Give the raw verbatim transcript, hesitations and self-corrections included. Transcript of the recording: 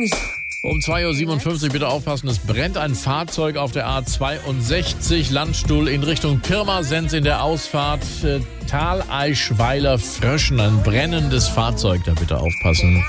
Angst. Um zwei Uhr siebenundfünfzig bitte aufpassen, es brennt ein Fahrzeug auf der A zweiundsechzig, Landstuhl in Richtung Pirmasens in der Ausfahrt äh, Thaleischweiler Fröschen. Ein brennendes Fahrzeug, da bitte aufpassen.